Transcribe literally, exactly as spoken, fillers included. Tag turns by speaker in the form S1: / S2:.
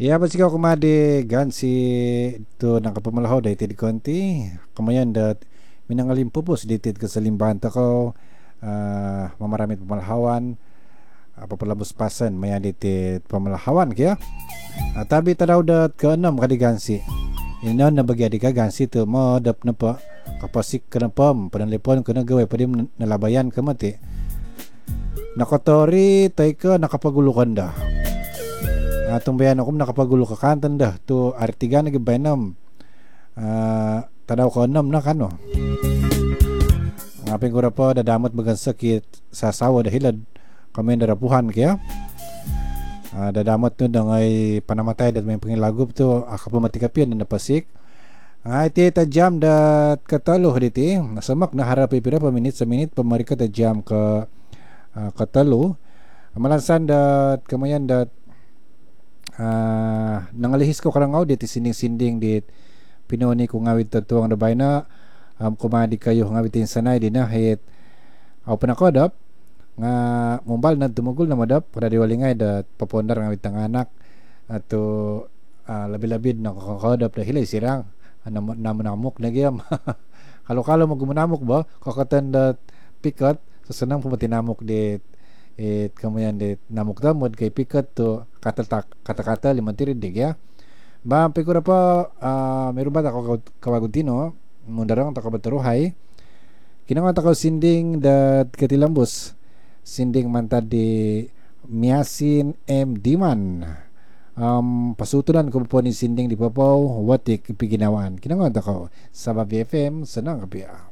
S1: Ya ba sikaw kumade gan si to nakapamalaho dahited konti kamayan dat minangalim pupos dahited ka sa limbahan ta ko ah, mamaramit pamalahawan uh, papalabos pasan maya dahited pamalahawan kaya uh, tabi tadaw dat kaanam kadi gansi ino na bagya di ka gansi to mo dap na pa kapasik ka na pam panalipon ka na gaway pwede nalabayan ka mati nakotori tay ka nakapagulukan da atong bayan ako nakapagulo ka kantan dah to artiga na gibaynam uh, tadaw ko nam na kano ngapin ko ra po dadamot bagang sakit sa asawa dahilad kami narapuhan kaya uh, dadamot no dangay panamatay dat may pangilagob to akapamatikapian na napasik ay ti ta jam dat katalo diti nasamak na harap pipira pa minit sa minit pamarika ta jam ka uh, katalo malansan dat kamayan dat Uh, nangalihis ko karangaw dit sinding-sinding dit pinoni ko ngawid tatuang rabay na um, kumadi kayo ngawid sanay din na hit aw panakodap nga mumbal na tumugol na madap para diwalingay dat papondar ngawid tang anak ato uh, labi-labid na kakakodap na hilay sirang naman namok na giyam kalo-kalo magumunamok ba kakatan dat pikat sa sanang pumatinamok dit it kamayan dit namok damod kay pikat to kata kata limantirid dig ya ba pigura pa uh, meron ba ako kawaguntino mundarang takabataruhay kinanga takaw sinding dat katilambos sinding mantad di miasin M Diman um, pasutulan ko po ni sinding di papaw watik piginawaan kinanga takaw sa Babi F M sanang kapia.